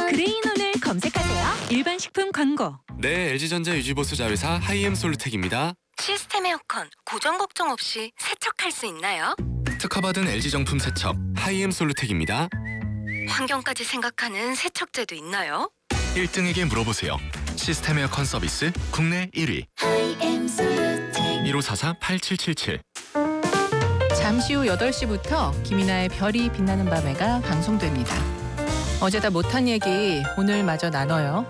그레이놀을 검색하세요. 일반 식품 광고. 네, LG전자 유지보수 자회사 하이엠 솔루텍입니다. 시스템 에어컨 고장 걱정 없이 세척할 수 있나요? 특허받은 LG 정품 세척 하이엠 솔루텍입니다. 환경까지 생각하는 세척제도 있나요? 1등에게 물어보세요. 시스템 에어컨 서비스 국내 1위. 1544-8777. 잠시 후 8시부터 김이나의 별이 빛나는 밤에가 방송됩니다. 어제 다 못한 얘기 오늘 마저 나눠요.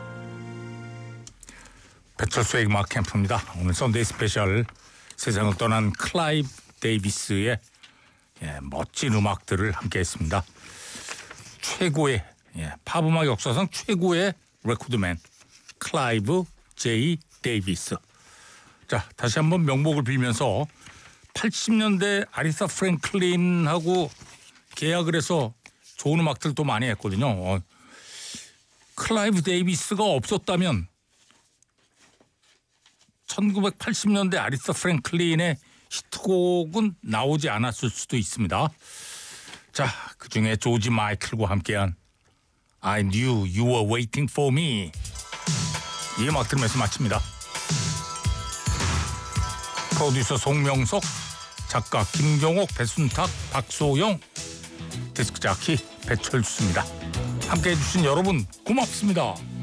배철수의 음악 캠프입니다. 오늘 썬데이 스페셜 세상을 떠난 클라이브 데이비스의 멋진 음악들을 함께했습니다. 최고의 팝 음악 역사상 최고의 레코드맨 클라이브 제이 데이비스. 자, 다시 한번 명복을 빌면서 80년대 아리사 프랭클린하고 계약을 해서 좋은 음악들도 많이 했거든요. 클라이브 데이비스가 없었다면 1980년대 아리사 프랭클린의 히트곡은 나오지 않았을 수도 있습니다. 자, 그중에 조지 마이클과 함께한 I knew you were waiting for me. 이 음악 들으면서 마칩니다. 프로듀서 송명석, 작가 김경옥, 배순탁, 박소영, 디스크 자키 배철수입니다. 함께해 주신 여러분 고맙습니다.